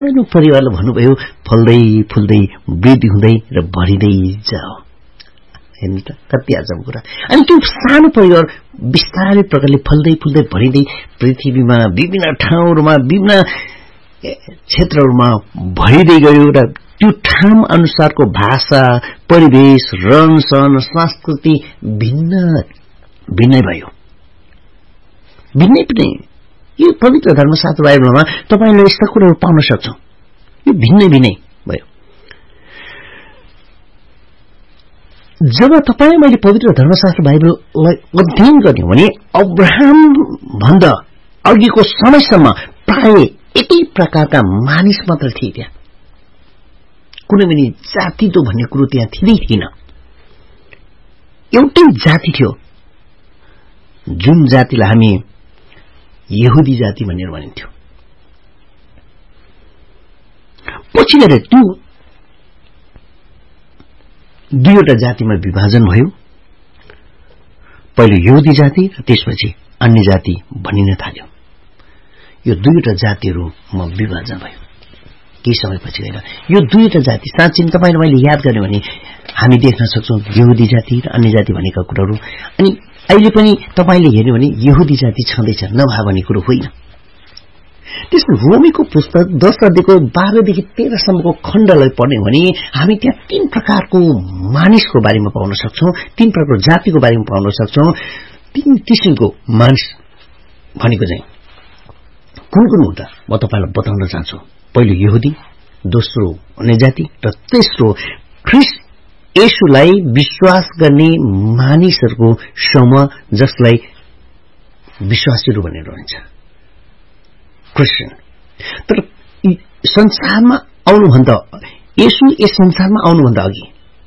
सानो परिवारले भन्नुभयो फल्दै फुल्दै वृद्धि हुँदै र बढिँदै जाओ। हेर्नु त कति आजब कुरा। अनि त्यो सानो परिवार विस्तारै प्रकारले फल्दै फुल्दै बढिँदै पृथ्वीमा विभिन्न ठाउँहरूमा विभिन्न क्षेत्रहरूमा भरिँदै गयो र त्यो ठाउँ अनुसारको भाषा, परिवेश, रहनसहन, संस्कृति भिन्नै भयो। भिन्नै पनि यो पवित्र धर्मशास्त्र बाइबलमा तपाईले यस्ता कुराहरू पाउन सक्छौ। यो भिन्नै भयो। जब तपाईँ मैले पवित्र धर्मशास्त्र बाइबललाई अध्ययन गर्ने भने अब्राहम भन्दा अघिको समयसम्म प्राय एकै प्रकारका मानिस मात्र थिए। त्यहाँ कुनै पनि जातित्व भन्ने कुरो त्यहाँ थिएन। एउटै जाति थियो, जुन जातिलाई हामी यहुदी जाति भनेर भनिन्थ्यो। पछि गएर त्यो दुईवटा जातिमा विभाजन भयो। पहिलो यहुदी जाति र त्यसपछि अन्य जाति भनिन थाल्यो। यो दुईवटा जातिहरूमा विभाजन भयो। केही समयपछि गएर यो दुईवटा जाति साँच्चै तपाईले मैले याद गर्ने भने हामी देख्न सक्छौं यहुदी जाति र अन्य जाति भनेका कुराहरू। अनि अहिले पनि तपाईले हेर्नु भने यहुदी जाति छँदैछ, नभए भन्ने कुरो होइन। त्यसको रोमीको पुस्तक 10 अध्यायको 12 देखि 13 सम्मको खण्डलाई पढ्ने भने हामी त्यहाँ 3 प्रकारको मानिसको बारेमा पाउन सक्छौं, 3 प्रकारको जातिको बारेमा पाउन सक्छौं। 3 किसिमको मानिस भनेको चाहिँ कुन हो त म तपाईलाई बताउन चाहन्छु। पहिलो यहुदी, दोस्रो अन्य जाति र तेस्रो ख्रीष्ट येशूलाई विश्वास गर्ने मानिसहरूको समूह, जसलाई विश्वासीहरू भनेर भनिन्छ, क्रिस्चियन। तर संसारमा आउनुभन्दा येशू यस संसारमा आउनुभन्दा अघि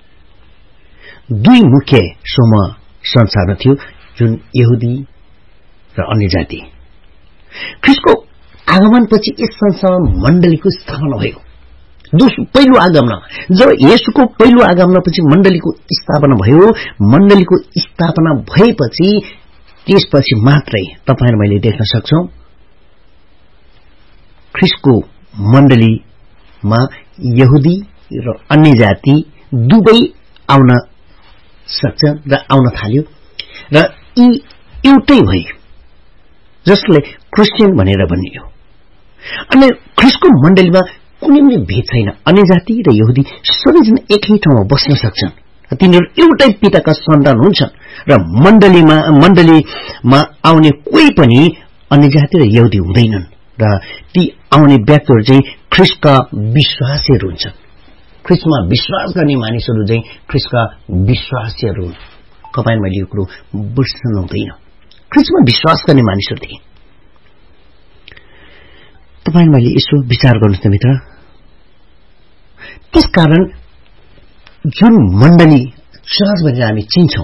2 मुख्य समूह संसारमा थियो, जुन यहुदी र अन्य जाति। ख्रीष्टको आगमनपछि यस संसारमा मण्डलीको स्थापना भयो। पहिलो आगमन, जब येशूको पहिलो आगमनपछि मण्डलीको स्थापना भयो। मण्डलीको स्थापना भएपछि त्यसपछि मात्रै तपाईहरु मैले देख्न सक्छौं ख्रीष्टको मण्डलीमा यहुदी र अन्य जाति दुवै आउन सक्छ र आउन थाल्यो र यी एउटै भई, जसले क्रिस्चियन भनेर भनियो। अनि ख्रीष्टको मण्डलीमा कुनै पनि भेद छैन। अन्य जाति र यहुदी सबैजना एकै ठाउँमा बस्न सक्छन्। तिनीहरू एउटै पिताका सन्तान हुन्छन् र मण्डलीमा आउने कोही पनि अन्य जाति र यहुदी हुँदैनन् र ती आउने व्यक्तिहरू चाहिँ ख्रीष्टका विश्वासीहरू हुन्छन्। ख्रीष्टमा विश्वास गर्ने मानिसहरू चाहिँ ख्रीष्टका विश्वासीहरू हुन्। तपाईहरु मैले यो कुरो बुझ्नु हुँदैन। ख्रीष्टमा विश्वास गर्ने मानिसहरू थिए। तपाईहरु मैले यसो विचार गर्नुस् त मित्र। त्यसकारण जुन मण्डली चर्च भनेर हामी चिन्छौं,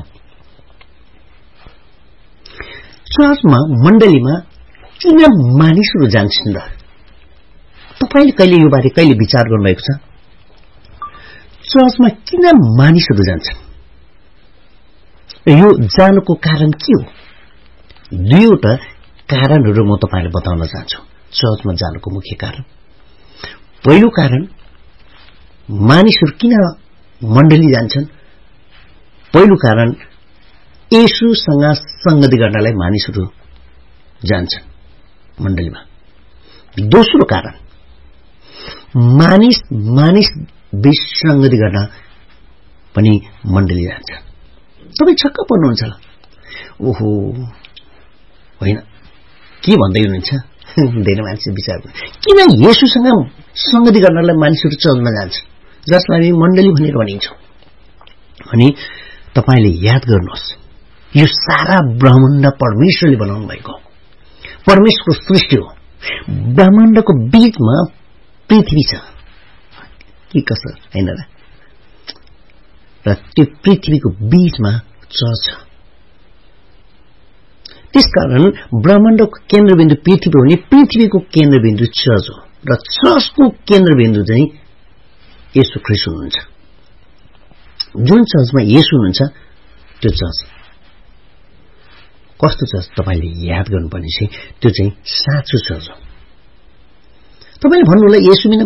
चर्चमा मण्डलीमा किन मानिसहरू जान्छन् र? तपाईले कहिले यो बारे कहिले विचार गर्नुभएको छ? चर्चमा किन मानिसहरू जान्छन्? यो जानुको कारण के हो? दुईवटा कारणहरू म तपाईलाई बताउन चाहन्छु। चर्चमा जानुको मुख्य कारण, पहिलो कारण मानिसहरू किन मण्डली जान्छन्? पहिलो कारण येशूसँग संगति गर्नलाई मानिसहरू जान्छन् मण्डलीमा। दोस्रो कारण मानिस बीच संगति गर्न पनि मण्डली जान्छ। तपाई छक्क पर्नुहुन्छ। ओहो होइन, के भन्दै हुनुहुन्छ? धेरै मान्छे विचार किन येशूसँग संगति गर्नलाई मानिसहरू चर्चमा जान्छन्, जसलाई हामी मण्डली भनेर भनिन्छौं। अनि तपाईले याद गर्नुहोस्, यो सारा ब्रह्माण्ड परमेश्वरले बनाउनु भएको हो, परमेश्वरको सृष्टि हो। ब्रह्माण्डको बीचमा पृथ्वी छ, के कसो हैन र? र त्यो पृथ्वीको बीचमा चर्च छ। त्यसकारण ब्रह्माण्डको केन्द्रबिन्दु पृथ्वी हो भने पृथ्वीको केन्द्रबिन्दु चर्च हो र चर्चको केन्द्रबिन्दु चाहिँ येशू ख्रीष्ट हुनुहुन्छ। जुन चर्चमा येशू हुनुहुन्छ त्यो चर्च कस्तो चर्च तपाईले याद गर्नुपर्ने चाहिँ त्यो चाहिँ साँचो चर्च हो। तपाईले भन्नु होला येशू बिना